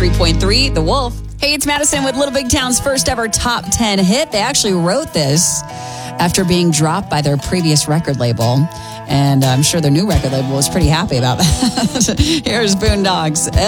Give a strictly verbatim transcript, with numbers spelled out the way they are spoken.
three point three, The Wolf. Hey, it's Madison with Little Big Town's first ever top ten hit. They actually wrote this after being dropped by their previous record label. And I'm sure their new record label was pretty happy about that. Here's Boondocks.